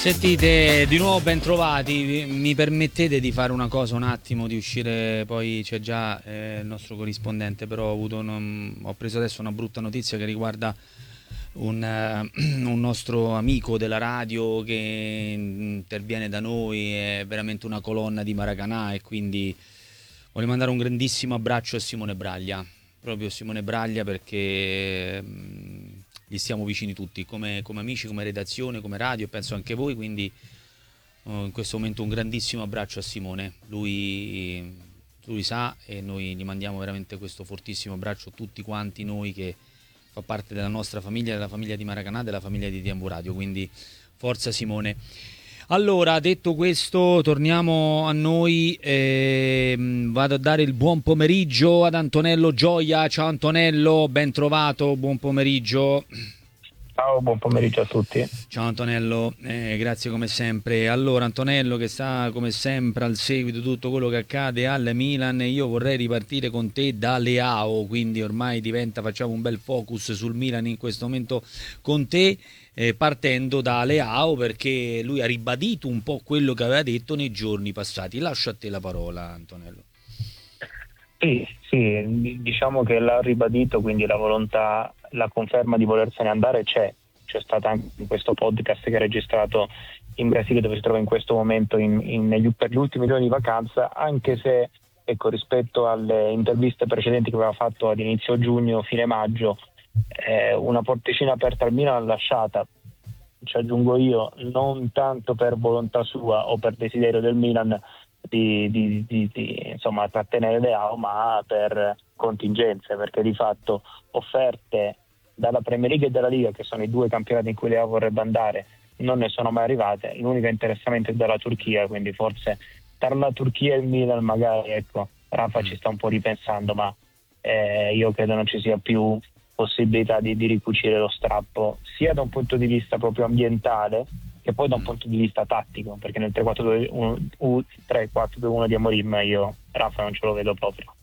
Sentite, di nuovo ben trovati. Mi permettete di fare una cosa un attimo, di uscire, poi c'è già il nostro corrispondente, però ho preso adesso una brutta notizia che riguarda un nostro amico della radio che interviene da noi, è veramente una colonna di Maracanà, e quindi voglio mandare un grandissimo abbraccio a Simone Braglia, proprio Simone Braglia, perché gli stiamo vicini tutti, come amici, come redazione, come radio, e penso anche voi, quindi in questo momento un grandissimo abbraccio a Simone. Lui sa, e noi gli mandiamo veramente questo fortissimo abbraccio a tutti quanti noi, che fa parte della nostra famiglia, della famiglia di Maracanà, della famiglia di Tiambu Radio, quindi forza Simone. Allora, detto questo, torniamo a noi. Vado a dare il buon pomeriggio ad Antonello Gioia. Ciao Antonello, ben trovato, buon pomeriggio. Ciao, buon pomeriggio a tutti. Ciao Antonello, grazie come sempre. Allora Antonello, che sta come sempre al seguito di tutto quello che accade al Milan, io vorrei ripartire con te da Leao, quindi ormai facciamo un bel focus sul Milan in questo momento con te, partendo da Leao, perché lui ha ribadito un po' quello che aveva detto nei giorni passati. Lascio a te la parola, Antonello. Sì, diciamo che l'ha ribadito, quindi la volontà, la conferma di volersene andare c'è stata anche in questo podcast che ha registrato in Brasile, dove si trova in questo momento per gli ultimi giorni di vacanza, anche se, ecco, rispetto alle interviste precedenti che aveva fatto ad inizio giugno, fine maggio, una porticina aperta al Milan l'ha lasciata, ci aggiungo io, non tanto per volontà sua o per desiderio del Milan di insomma trattenere Leao, ma per contingenze, perché di fatto offerte dalla Premier League e dalla Liga, che sono i due campionati in cui Leao vorrebbe andare, non ne sono mai arrivate. L'unico interessamento è dalla Turchia, quindi forse tra la Turchia e il Milan magari, ecco, Rafa ci sta un po' ripensando, ma io credo non ci sia più possibilità di ricucire lo strappo, sia da un punto di vista proprio ambientale che poi da un punto di vista tattico, perché nel 3-4-2-1 di Amorim io Rafa non ce lo vedo proprio.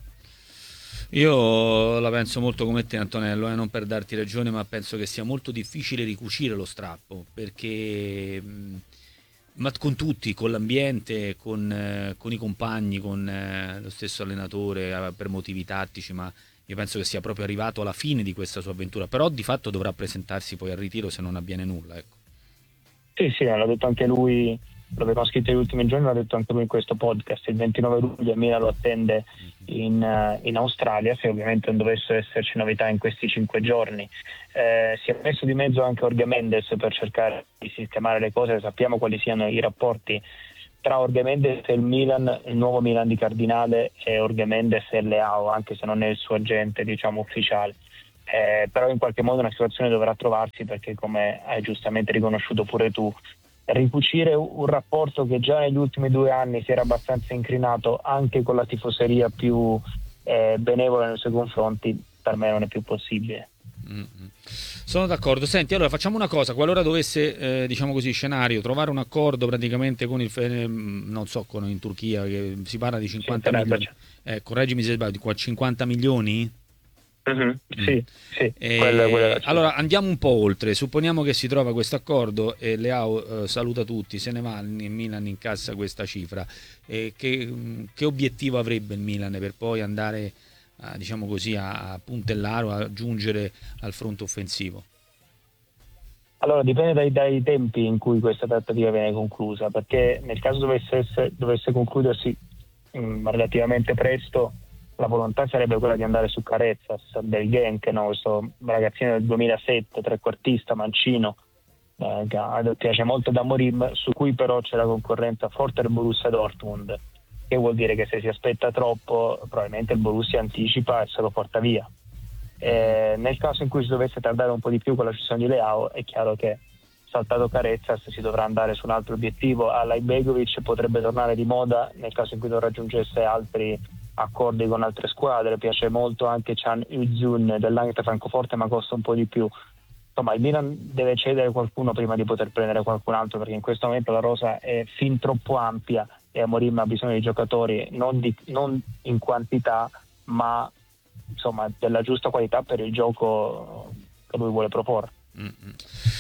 Io la penso molto come te, Antonello, non per darti ragione, ma penso che sia molto difficile ricucire lo strappo, perché ma con tutti, con l'ambiente, con i compagni, con lo stesso allenatore, per motivi tattici, ma io penso che sia proprio arrivato alla fine di questa sua avventura, però di fatto dovrà presentarsi poi al ritiro se non avviene nulla, ecco. Sì, l'ha detto anche lui, lo avevamo scritto negli ultimi giorni, l'ha detto anche lui in questo podcast. Il 29 luglio Milan lo attende in Australia, se ovviamente non dovessero esserci novità in questi 5 giorni. Si è messo di mezzo anche Jorge Mendes per cercare di sistemare le cose. Sappiamo quali siano i rapporti tra Jorge Mendes e il Milan, il nuovo Milan di Cardinale, e Jorge Mendes e Leao, anche se non è il suo agente, diciamo, ufficiale. Però in qualche modo una situazione dovrà trovarsi, perché, come hai giustamente riconosciuto pure tu, ricucire un rapporto che già negli ultimi 2 anni si era abbastanza incrinato anche con la tifoseria più benevola nei suoi confronti, per me non è più possibile. Sono d'accordo. Senti, allora facciamo una cosa: qualora dovesse, diciamo così, scenario, trovare un accordo praticamente con non so, con in Turchia, che si parla di 50 milioni, correggimi se sbaglio, di 50 milioni? Sì. Allora andiamo un po' oltre. Supponiamo che si trova questo accordo e Leao saluta tutti, se ne va, il Milan incassa questa cifra. Che obiettivo avrebbe il Milan per poi andare diciamo così, a puntellare o a giungere al fronte offensivo? Allora dipende dai tempi in cui questa trattativa viene conclusa, perché nel caso dovesse concludersi relativamente presto, la volontà sarebbe quella di andare su Carezas del Genk, no? Questo ragazzino del 2007, trequartista mancino, che piace molto da Amorim, su cui però c'è la concorrenza forte del Borussia Dortmund, che vuol dire che se si aspetta troppo probabilmente il Borussia anticipa e se lo porta via. Nel caso in cui si dovesse tardare un po' di più con la cessione di Leao, è chiaro che, saltato Carezas, si dovrà andare su un altro obiettivo. Alajbegovic potrebbe tornare di moda nel caso in cui non raggiungesse altri accordi con altre squadre. Piace molto anche Can Uzun dell'Eintracht Francoforte, ma costa un po' di più. Insomma, il Milan deve cedere qualcuno prima di poter prendere qualcun altro, perché in questo momento la rosa è fin troppo ampia e Amorim ha bisogno di giocatori non in quantità, ma insomma della giusta qualità per il gioco che lui vuole proporre.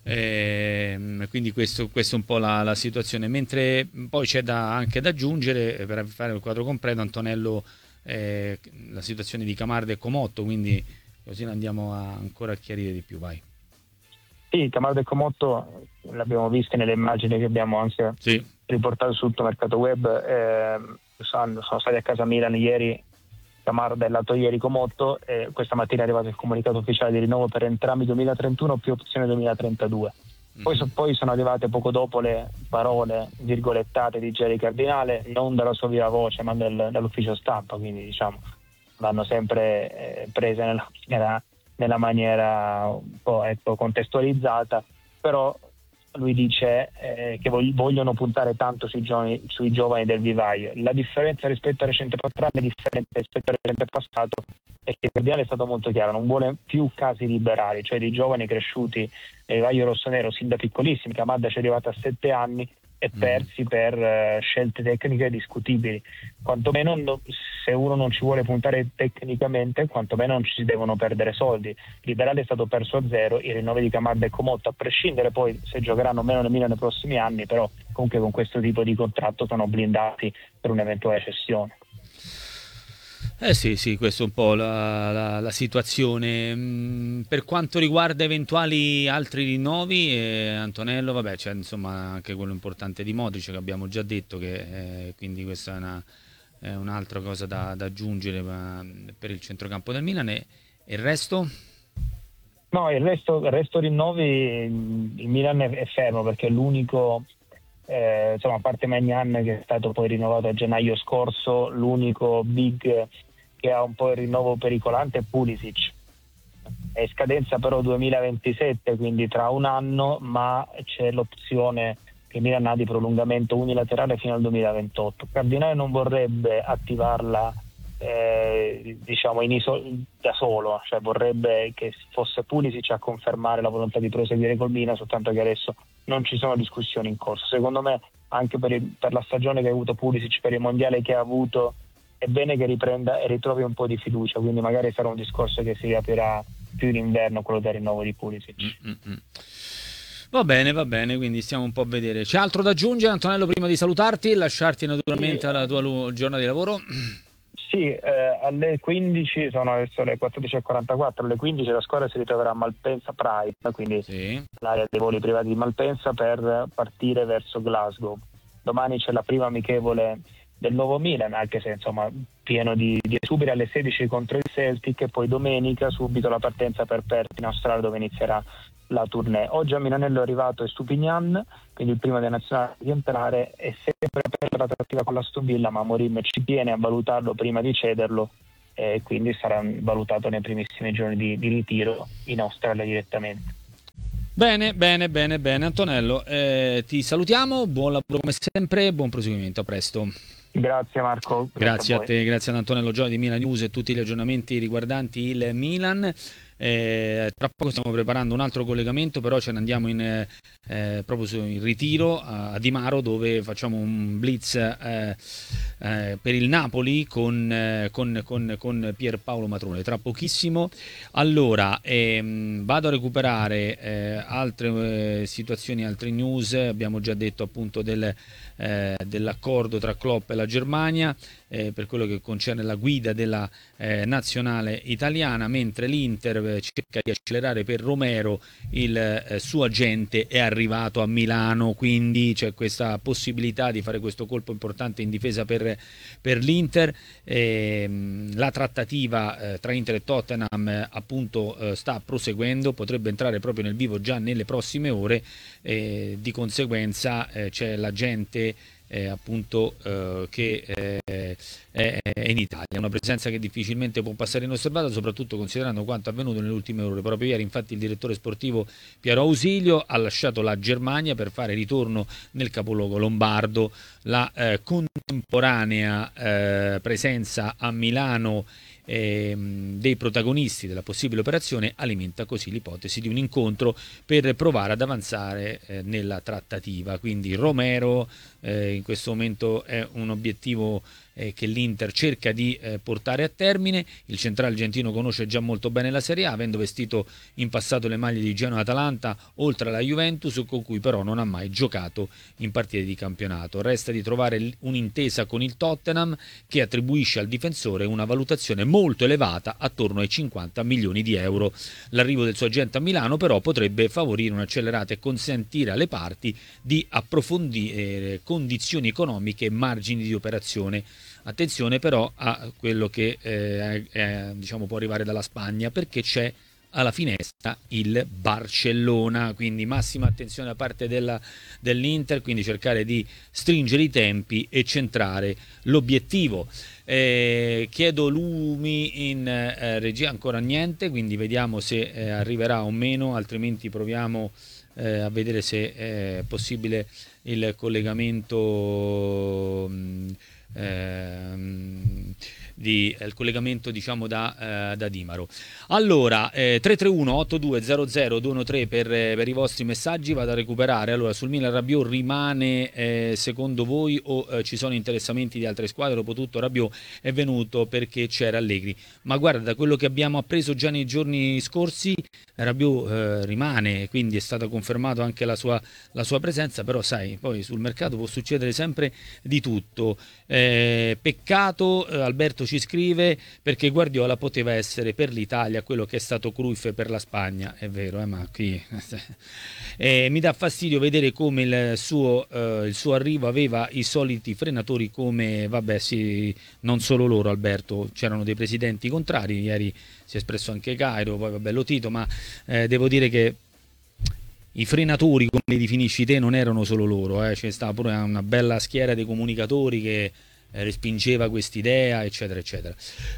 Quindi questo è un po' la situazione, mentre poi c'è anche da aggiungere, per fare il quadro completo, Antonello, la situazione di Camarda e Comotto, quindi così andiamo ancora a chiarire di più, vai. Sì, Camarda e Comotto l'abbiamo visto nelle immagini che abbiamo anche riportato sul tuo mercato web, sono stati a casa Milan ieri. Camarda è lato ieri Comotto, e questa mattina è arrivato il comunicato ufficiale di rinnovo per entrambi 2031 più opzione 2032. Poi sono arrivate poco dopo le parole virgolettate di Jerry Cardinale, non dalla sua viva voce ma dall'ufficio stampa, quindi diciamo vanno sempre prese nella maniera un po' contestualizzata, però lui dice che vogliono puntare tanto sui giovani del vivaio. La differenza rispetto al recente passato è che Cardinale è stato molto chiaro, non vuole più casi liberali, cioè di giovani cresciuti nel vivaio rossonero sin da piccolissimi. Camarda ci è arrivata a 7 anni e persi per scelte tecniche discutibili. Quantomeno se uno non ci vuole puntare tecnicamente, quantomeno non ci si devono perdere soldi. Liberale è stato perso a zero, i rinnovi di Camarda e Comotto, a prescindere poi se giocheranno o meno nel Milan nei prossimi anni, però comunque con questo tipo di contratto sono blindati per un'eventuale cessione. Sì, questa è un po' la situazione. Per quanto riguarda eventuali altri rinnovi, Antonello, vabbè, c'è insomma anche quello importante di Modric che abbiamo già detto, che quindi questa è un'altra cosa da aggiungere per il centrocampo del Milan. E il resto? No, il resto rinnovi il Milan è fermo, perché è l'unico, insomma, a parte Maignan che è stato poi rinnovato a gennaio scorso, l'unico big che ha un po' il rinnovo pericolante è Pulisic. È scadenza però 2027, quindi tra un anno, ma c'è l'opzione che Milan ha di prolungamento unilaterale fino al 2028. Cardinale non vorrebbe attivarla diciamo da solo, cioè vorrebbe che fosse Pulisic a confermare la volontà di proseguire col Milan, soltanto che adesso non ci sono discussioni in corso. Secondo me anche per la stagione che ha avuto Pulisic, per il mondiale che ha avuto, è bene che riprenda e ritrovi un po' di fiducia, quindi magari sarà un discorso che si riaprirà più in inverno, quello del rinnovo di Pulisic. Va bene, quindi stiamo un po' a vedere. C'è altro da aggiungere, Antonello, prima di salutarti e lasciarti naturalmente alla tua giornata di lavoro? Sì, alle 15, sono adesso le 14:44, alle 15 la squadra si ritroverà a Malpensa Pride, quindi l'area dei voli privati di Malpensa, per partire verso Glasgow. Domani c'è la prima amichevole del nuovo Milan, anche se insomma pieno di esuberi, alle 16 contro il Celtic, e poi domenica subito la partenza per Perth in Australia, dove inizierà la tournée. Oggi a Milanello è arrivato Estupiñán, quindi il primo dei nazionali di entrare. È sempre aperta la trattativa con la Villa, ma Amorim ci tiene a valutarlo prima di cederlo, e quindi sarà valutato nei primissimi giorni di ritiro in Australia direttamente. Bene, Antonello, ti salutiamo, buon lavoro come sempre, buon proseguimento, a presto. Grazie Marco. Grazie a te, grazie ad Antonello Gioia di Milan News e tutti gli aggiornamenti riguardanti il Milan. Tra poco stiamo preparando un altro collegamento, però ce ne andiamo proprio in ritiro a Di Maro, dove facciamo un blitz per il Napoli con Pierpaolo Matrone tra pochissimo. Allora vado a recuperare altre situazioni, altre news. Abbiamo già detto appunto dell'accordo tra Klopp e la Germania per quello che concerne la guida della nazionale italiana, mentre l'Inter cerca di accelerare per Romero. Il suo agente è arrivato a Milano, quindi c'è questa possibilità di fare questo colpo importante in difesa per l'Inter. La trattativa tra Inter e Tottenham appunto sta proseguendo, potrebbe entrare proprio nel vivo già nelle prossime ore, di conseguenza c'è l'agente appunto che è in Italia, una presenza che difficilmente può passare inosservata, soprattutto considerando quanto avvenuto nelle ultime ore. Proprio ieri infatti il direttore sportivo Piero Ausilio ha lasciato la Germania per fare ritorno nel capoluogo lombardo. La contemporanea presenza a Milano dei protagonisti della possibile operazione alimenta così l'ipotesi di un incontro per provare ad avanzare nella trattativa. Quindi Romero in questo momento è un obiettivo che l'Inter cerca di portare a termine. Il centrale argentino conosce già molto bene la Serie A, avendo vestito in passato le maglie di Genoa e Atalanta, oltre alla Juventus, con cui però non ha mai giocato in partite di campionato. Resta di trovare un'intesa con il Tottenham, che attribuisce al difensore una valutazione molto elevata, attorno ai 50 milioni di euro. L'arrivo del suo agente a Milano però potrebbe favorire un'accelerata e consentire alle parti di approfondire condizioni economiche e margini di operazione. Attenzione però a quello che diciamo può arrivare dalla Spagna, perché c'è alla finestra il Barcellona, quindi massima attenzione da parte dell'Inter, quindi cercare di stringere i tempi e centrare l'obiettivo. Chiedo Lumi in regia, ancora niente, quindi vediamo se arriverà o meno, altrimenti proviamo a vedere se è possibile il collegamento il collegamento diciamo da Dimaro. Allora 331 8200 213 per i vostri messaggi, vado a recuperare. Allora, sul Milan, Rabiot rimane secondo voi o ci sono interessamenti di altre squadre? Dopotutto Rabiot è venuto perché c'era Allegri, ma guarda, da quello che abbiamo appreso già nei giorni scorsi, Rabiot rimane, quindi è stata confermata anche la sua presenza, però sai, poi sul mercato può succedere sempre di tutto. Peccato, Alberto ci scrive, perché Guardiola poteva essere per l'Italia quello che è stato Cruyff per la Spagna. È vero, ma qui mi dà fastidio vedere come il suo arrivo aveva i soliti frenatori, come vabbè sì, non solo loro, Alberto, c'erano dei presidenti contrari, ieri si è espresso anche Cairo, poi vabbè Lotito, ma devo dire che i frenatori, come li definisci te, non erano solo loro, c'è stata pure una bella schiera dei comunicatori che respingeva quest'idea, eccetera eccetera.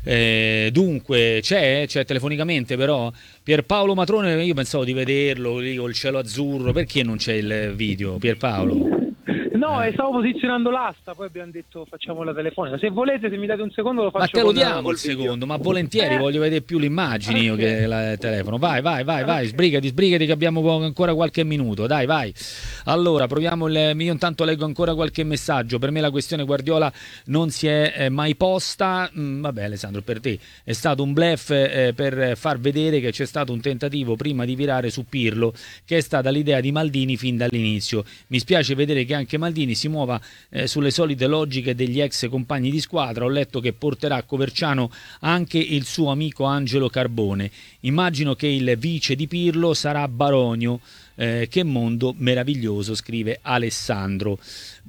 Dunque c'è telefonicamente, però Pierpaolo Matrone, io pensavo di vederlo lì col cielo azzurro, perché non c'è il video, Pierpaolo? No, stavo posizionando l'asta, poi abbiamo detto facciamo la telefonica. Se volete, se mi date un secondo lo faccio. Ma te lo diamo il secondo, ma volentieri, voglio vedere più le immagini io che il telefono. Vai, sbrigati che abbiamo ancora qualche minuto, dai, vai. Allora, proviamo io intanto leggo ancora qualche messaggio. Per me la questione Guardiola non si è mai posta. Vabbè Alessandro, per te è stato un bluff per far vedere che c'è stato un tentativo prima di virare su Pirlo, che è stata l'idea di Maldini fin dall'inizio. Mi spiace vedere che anche Maldini si muova sulle solite logiche degli ex compagni di squadra. Ho letto che porterà a Coverciano anche il suo amico Angelo Carbone. Immagino che il vice di Pirlo sarà Baronio. Che mondo meraviglioso, scrive Alessandro.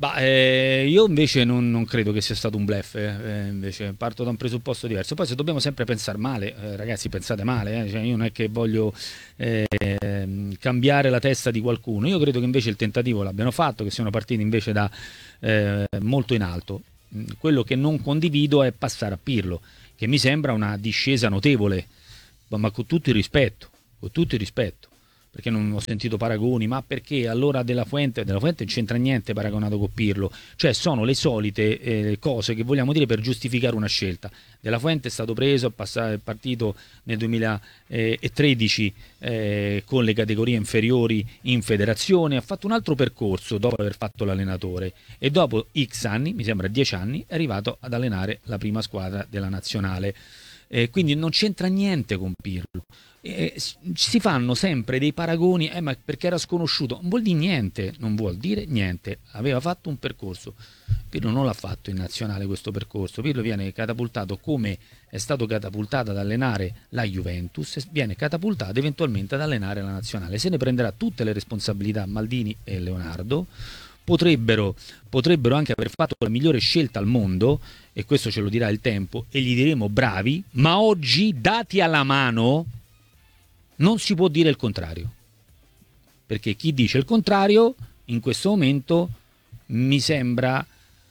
Io invece non credo che sia stato un bluff, invece parto da un presupposto diverso. Poi se dobbiamo sempre pensare male, ragazzi, pensate male, cioè, io non è che voglio cambiare la testa di qualcuno. Io credo che invece il tentativo l'abbiano fatto, che siano partiti invece da molto in alto. Quello che non condivido è passare a Pirlo, che mi sembra una discesa notevole, ma con tutto il rispetto, perché non ho sentito paragoni, ma perché allora Della Fuente non c'entra niente paragonato con Pirlo, cioè sono le solite cose che vogliamo dire per giustificare una scelta. Della Fuente è stato preso, è partito nel 2013 con le categorie inferiori in federazione, ha fatto un altro percorso dopo aver fatto l'allenatore e dopo X anni, mi sembra 10 anni, è arrivato ad allenare la prima squadra della nazionale. Quindi non c'entra niente con Pirlo. Si fanno sempre dei paragoni, ma perché era sconosciuto, non vuol dire niente, aveva fatto un percorso. Pirlo non l'ha fatto in nazionale questo percorso. Pirlo viene catapultato come è stato catapultato ad allenare la Juventus, viene catapultato eventualmente ad allenare la nazionale. Se ne prenderà tutte le responsabilità Maldini e Leonardo. Potrebbero anche aver fatto la migliore scelta al mondo, e questo ce lo dirà il tempo e gli diremo bravi, ma oggi, dati alla mano, non si può dire il contrario, perché chi dice il contrario in questo momento mi sembra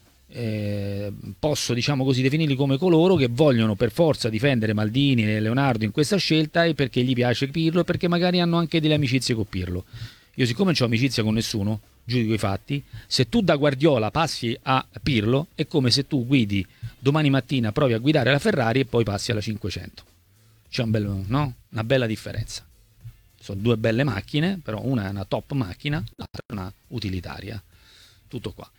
posso diciamo così definirli come coloro che vogliono per forza difendere Maldini e Leonardo in questa scelta, e perché gli piace Pirlo e perché magari hanno anche delle amicizie con Pirlo. Io siccome non ho amicizia con nessuno, giudico i fatti. Se tu da Guardiola passi a Pirlo è come se tu guidi domani mattina, provi a guidare la Ferrari e poi passi alla 500. C'è una bella differenza. Sono due belle macchine, però una è una top macchina, l'altra è una utilitaria. Tutto qua.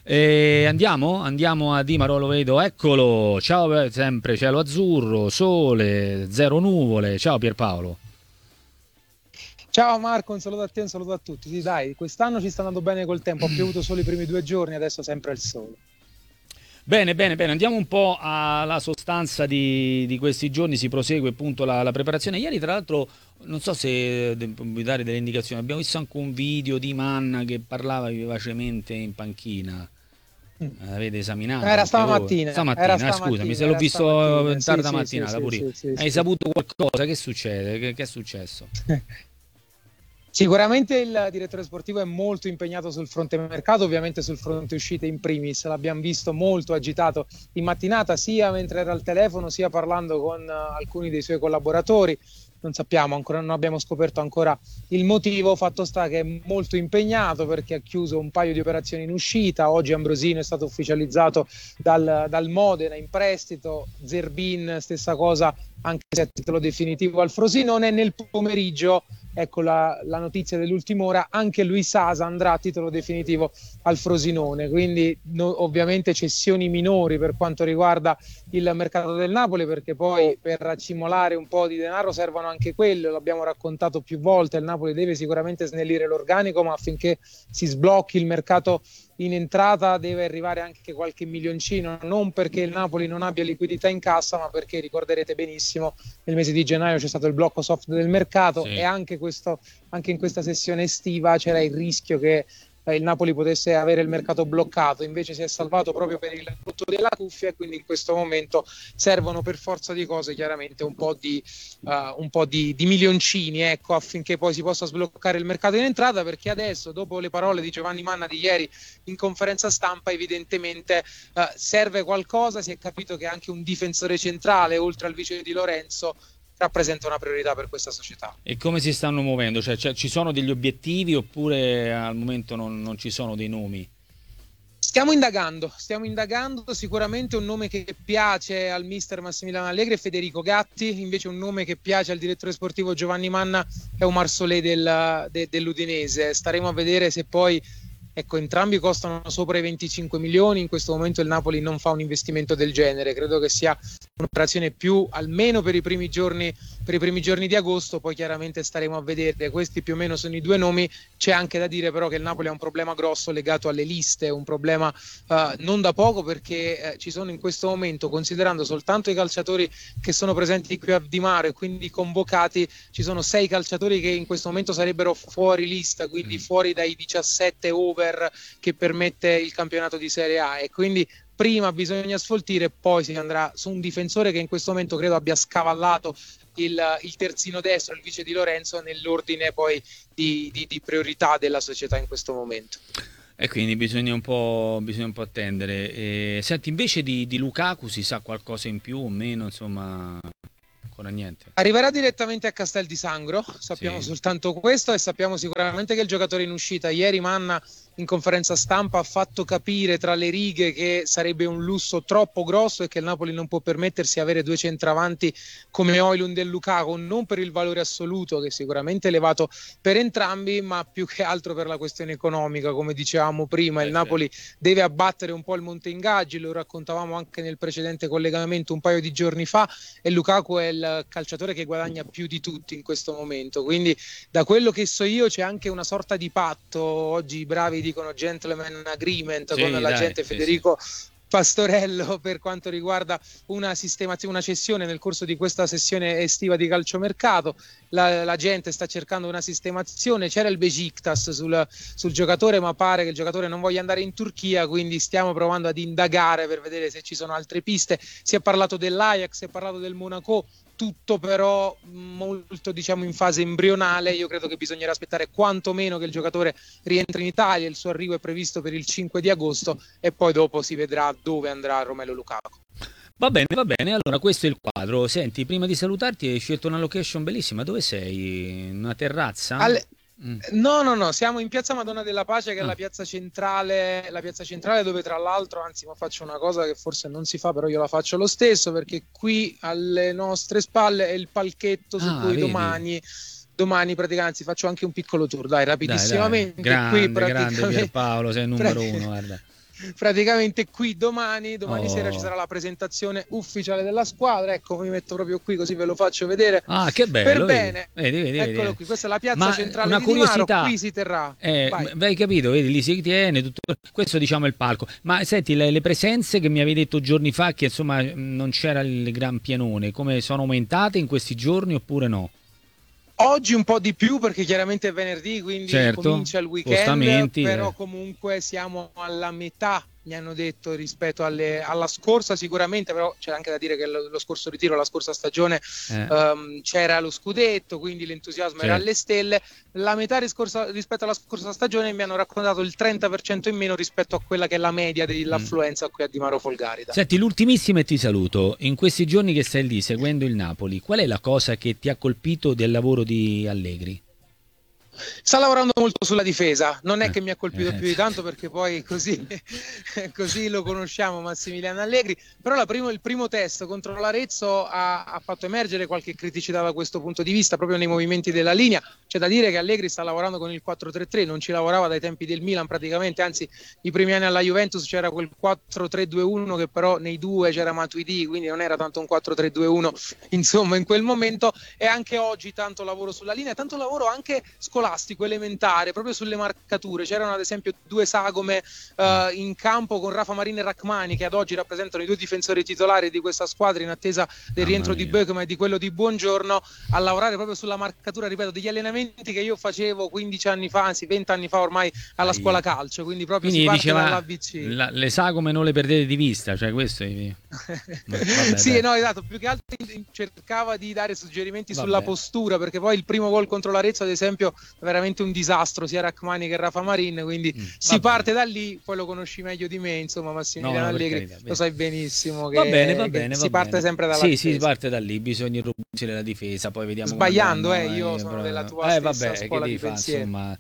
Andiamo a Dimaro, lo vedo, eccolo. Ciao, sempre cielo azzurro, sole, zero nuvole. Ciao Pierpaolo. Ciao Marco, un saluto a te, un saluto a tutti. Sì, dai, quest'anno ci sta andando bene col tempo, ha piovuto solo i primi 2 giorni, adesso sempre il sole. Bene, andiamo un po' alla sostanza di questi giorni, si prosegue appunto la preparazione. Ieri tra l'altro, non so se puoi dare delle indicazioni, abbiamo visto anche un video di Manna che parlava vivacemente in panchina. Avete esaminato? Era stamattina, Scusami, se l'ho visto in tarda mattinata pure. Hai saputo qualcosa? Che succede? Che è successo? Sicuramente il direttore sportivo è molto impegnato sul fronte mercato, ovviamente sul fronte uscite in primis. L'abbiamo visto molto agitato in mattinata, sia mentre era al telefono, sia parlando con alcuni dei suoi collaboratori. Non sappiamo ancora, non abbiamo scoperto ancora il motivo. Fatto sta che è molto impegnato perché ha chiuso un paio di operazioni in uscita. Oggi Ambrosino è stato ufficializzato dal Modena in prestito, Zerbin stessa cosa, anche se a titolo definitivo al Frosinone. Nel pomeriggio, ecco la notizia dell'ultima ora, anche Luis Sasa andrà a titolo definitivo al Frosinone, quindi ovviamente cessioni minori per quanto riguarda il mercato del Napoli, perché poi per accumulare un po' di denaro servono anche quello, l'abbiamo raccontato più volte, il Napoli deve sicuramente snellire l'organico, ma affinché si sblocchi il mercato in entrata deve arrivare anche qualche milioncino, non perché il Napoli non abbia liquidità in cassa, ma perché ricorderete benissimo nel mese di gennaio c'è stato il blocco soft del mercato, sì. E anche in questa sessione estiva c'era il rischio che il Napoli potesse avere il mercato bloccato, invece si è salvato proprio per il rotto della cuffia, e quindi in questo momento servono per forza di cose chiaramente un po' di milioncini, ecco, affinché poi si possa sbloccare il mercato in entrata, perché adesso, dopo le parole di Giovanni Manna di ieri in conferenza stampa, evidentemente serve qualcosa. Si è capito che anche un difensore centrale, oltre al vice di Lorenzo, rappresenta una priorità per questa società. E come si stanno muovendo? Cioè, ci sono degli obiettivi oppure al momento non ci sono dei nomi? Stiamo indagando, sicuramente un nome che piace al mister Massimiliano Allegri è Federico Gatti, invece un nome che piace al direttore sportivo Giovanni Manna è Omar Solé dell'Udinese. Staremo a vedere se poi, ecco, entrambi costano sopra i 25 milioni, in questo momento il Napoli non fa un investimento del genere, credo che sia un'operazione più almeno per i primi giorni di agosto, poi chiaramente staremo a vedere. Questi più o meno sono i due nomi. C'è anche da dire però che il Napoli ha un problema grosso legato alle liste, un problema non da poco, perché ci sono in questo momento, considerando soltanto i calciatori che sono presenti qui a Dimaro e quindi convocati, ci sono 6 calciatori che in questo momento sarebbero fuori lista, quindi fuori dai 17 over che permette il campionato di Serie A, e quindi prima bisogna sfoltire, poi si andrà su un difensore che in questo momento credo abbia scavallato il terzino destro, il vice di Lorenzo, nell'ordine poi di priorità della società in questo momento. E quindi bisogna un po' attendere. Senti, invece di Lukaku si sa qualcosa in più o meno, insomma, ancora niente? Arriverà direttamente a Castel di Sangro, sappiamo soltanto questo, e sappiamo sicuramente che il giocatore in uscita. Ieri Manna in conferenza stampa ha fatto capire tra le righe che sarebbe un lusso troppo grosso e che il Napoli non può permettersi avere 2 centravanti come Højlund e Lukaku, non per il valore assoluto, che è sicuramente elevato per entrambi, ma più che altro per la questione economica. Come dicevamo prima, il Napoli deve abbattere un po' il monte ingaggi, lo raccontavamo anche nel precedente collegamento un paio di giorni fa, e Lukaku è il calciatore che guadagna più di tutti in questo momento, quindi da quello che so io c'è anche una sorta di patto, oggi i bravi dicono gentleman agreement, con l'agente Federico Pastorello, per quanto riguarda una cessione nel corso di questa sessione estiva di calciomercato. La gente sta cercando una sistemazione, c'era il Besiktas sul giocatore, ma pare che il giocatore non voglia andare in Turchia, quindi stiamo provando ad indagare per vedere se ci sono altre piste. Si è parlato dell'Ajax, si è parlato del Monaco, tutto però molto, diciamo, in fase embrionale. Io credo che bisognerà aspettare quantomeno che il giocatore rientri in Italia, il suo arrivo è previsto per il 5 di agosto e poi dopo si vedrà dove andrà Romelu Lukaku. Va bene, allora questo è il quadro. Senti, prima di salutarti hai scelto una location bellissima, dove sei? Una terrazza? No, siamo in Piazza Madonna della Pace, che è la piazza centrale dove, tra l'altro, anzi, ma faccio una cosa che forse non si fa, però io la faccio lo stesso, perché qui alle nostre spalle è il palchetto su cui domani domani praticamente, anzi faccio anche un piccolo tour, dai, rapidissimamente. Grande, qui grande Pierpaolo, sei il numero uno, guarda. Praticamente qui domani sera ci Oh. sarà la presentazione ufficiale della squadra. Ecco, mi metto proprio qui così ve lo faccio vedere. Ah, che bello, Per bene. vedi. Eccolo qui, questa è la piazza Ma centrale una di Di Maro, curiosità, qui si terrà. Vai. hai capito, vedi, lì si tiene tutto, questo diciamo è il palco. Ma senti, le presenze che mi avevi detto giorni fa che insomma non c'era il gran pienone, come sono aumentate in questi giorni oppure no? Oggi un po' di più perché chiaramente è venerdì, quindi Certo, comincia il weekend, spostamenti, però comunque siamo alla metà, mi hanno detto, rispetto alla scorsa sicuramente, però c'è anche da dire che lo scorso ritiro, la scorsa stagione c'era lo scudetto, quindi l'entusiasmo era Certo. alle stelle. La metà rispetto alla scorsa stagione mi hanno raccontato il 30% in meno rispetto a quella che è la media dell'affluenza qui a Di Maro Folgarita. Senti, l'ultimissima e ti saluto. In questi giorni che sei lì seguendo il Napoli, qual è la cosa che ti ha colpito del lavoro di Allegri? Sta lavorando molto sulla difesa, non è che mi ha colpito più di tanto perché poi così lo conosciamo Massimiliano Allegri, però il primo test contro l'Arezzo ha fatto emergere qualche criticità da questo punto di vista, proprio nei movimenti della linea. C'è da dire che Allegri sta lavorando con il 4-3-3, non ci lavorava dai tempi del Milan praticamente, anzi i primi anni alla Juventus c'era quel 4-3-2-1 che però nei due c'era Matuidi, quindi non era tanto un 4-3-2-1 insomma in quel momento, e anche oggi tanto lavoro sulla linea, tanto lavoro anche scolastico, elementare, proprio sulle marcature. C'erano ad esempio due sagome in campo con Rafa Marin e Rachmani, che ad oggi rappresentano i due difensori titolari di questa squadra in attesa del rientro di Beukema e di quello di Buongiorno, a lavorare proprio sulla marcatura, ripeto, degli allenamenti che io facevo 15 anni fa, anzi 20 anni fa ormai alla scuola calcio, quindi proprio si parte dall'ABC. Le sagome non le perdete di vista, cioè questo vabbè, sì, no, esatto, più che altro cercava di dare suggerimenti sulla postura, perché poi il primo gol contro l'Arezzo ad esempio veramente un disastro sia Rachmani che Rafa Marin, quindi si parte da lì. Poi lo conosci meglio di me, insomma, Massimiliano Allegri, lo sai benissimo che va bene, si parte sempre dalla difesa. Sì, si parte da lì, bisogna irrobustire la difesa, poi vediamo sbagliando, io sono della tua stessa scuola di pensiero. Insomma,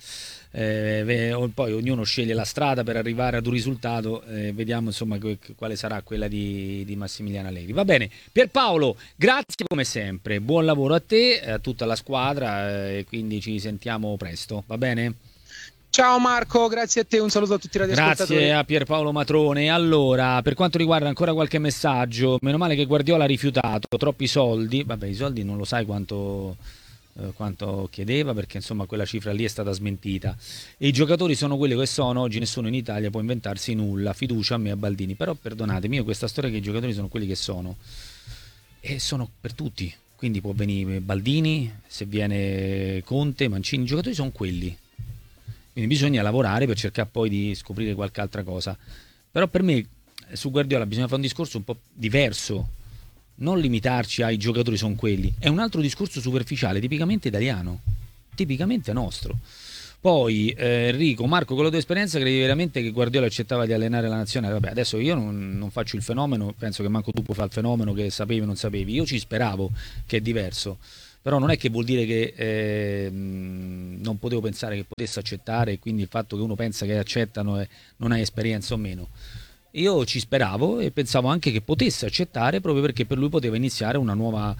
poi ognuno sceglie la strada per arrivare ad un risultato, vediamo insomma quale sarà quella di Massimiliano Allegri. Va bene, Pierpaolo, grazie come sempre, buon lavoro a te, a tutta la squadra, e quindi ci sentiamo presto, va bene? Ciao Marco, grazie a te, un saluto a tutti i radioascoltatori. Grazie a Pierpaolo Matrone. Allora, per quanto riguarda ancora qualche messaggio, meno male che Guardiola ha rifiutato, troppi soldi, vabbè i soldi non lo sai quanto chiedeva, perché insomma quella cifra lì è stata smentita, e i giocatori sono quelli che sono, oggi nessuno in Italia può inventarsi nulla, fiducia a me e a Baldini. Però perdonatemi, io questa storia che i giocatori sono quelli che sono, e sono per tutti, quindi può venire Baldini, se viene Conte, Mancini, i giocatori sono quelli, quindi bisogna lavorare per cercare poi di scoprire qualche altra cosa. Però per me su Guardiola bisogna fare un discorso un po' diverso, non limitarci ai giocatori sono quelli, è un altro discorso superficiale, tipicamente italiano, tipicamente nostro. Poi Enrico, Marco, con la tua esperienza credi veramente che Guardiola accettava di allenare la nazionale? Vabbè, adesso io non faccio il fenomeno, penso che manco tu puoi fare il fenomeno che sapevi o non sapevi, io ci speravo, che è diverso, però non è che vuol dire che non potevo pensare che potesse accettare, e quindi il fatto che uno pensa che accettano e non hai esperienza o meno. Io ci speravo e pensavo anche che potesse accettare, proprio perché per lui poteva iniziare una nuova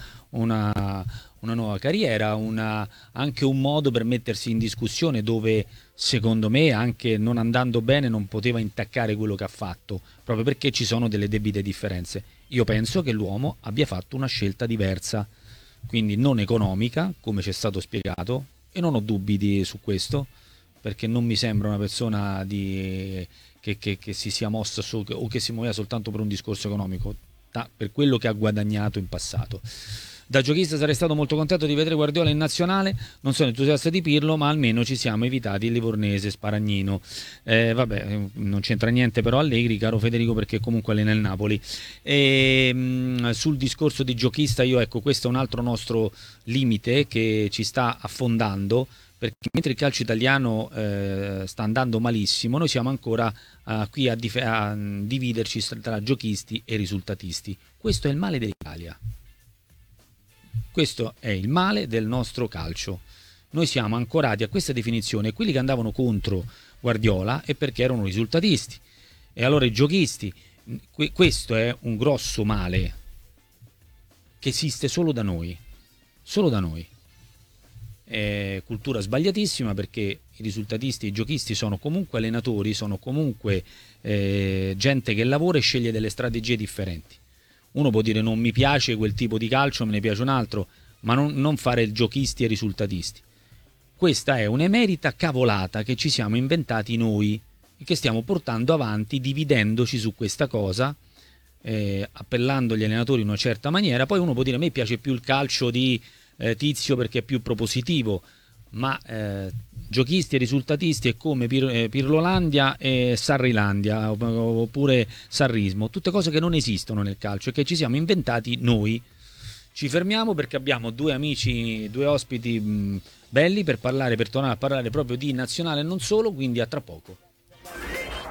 carriera, anche un modo per mettersi in discussione, dove secondo me anche non andando bene non poteva intaccare quello che ha fatto, proprio perché ci sono delle debite differenze. Io penso che l'uomo abbia fatto una scelta diversa, quindi non economica, come ci è stato spiegato, e non ho dubbi su questo, perché non mi sembra una persona che si sia mossa o che si muoveva soltanto per un discorso economico, per quello che ha guadagnato in passato. Da giochista sarei stato molto contento di vedere Guardiola in nazionale, non sono entusiasta di Pirlo, ma almeno ci siamo evitati il livornese Sparagnino. Vabbè, non c'entra niente però Allegri, caro Federico, perché comunque allena il Napoli. Sul discorso di giochista, ecco, questo è un altro nostro limite che ci sta affondando, perché mentre il calcio italiano sta andando malissimo, noi siamo ancora qui a dividerci tra giochisti e risultatisti. Questo è il male dell'Italia. Questo è il male del nostro calcio. Noi siamo ancorati a questa definizione, e quelli che andavano contro Guardiola è perché erano risultatisti. E allora i giochisti, questo è un grosso male che esiste solo da noi. Solo da noi. cultura sbagliatissima, perché i risultatisti e i giochisti sono comunque allenatori, sono comunque gente che lavora e sceglie delle strategie differenti. Uno può dire non mi piace quel tipo di calcio, me ne piace un altro, ma non fare giochisti e risultatisti. Questa è un'emerita cavolata che ci siamo inventati noi e che stiamo portando avanti dividendoci su questa cosa, appellando gli allenatori in una certa maniera. Poi uno può dire a me piace più il calcio di Tizio perché è più propositivo, ma giochisti e risultatisti è come Pirlolandia e Sarrilandia oppure Sarrismo, tutte cose che non esistono nel calcio e che ci siamo inventati noi. Ci fermiamo perché abbiamo due amici, due ospiti belli per tornare a parlare proprio di nazionale e non solo, quindi a tra poco.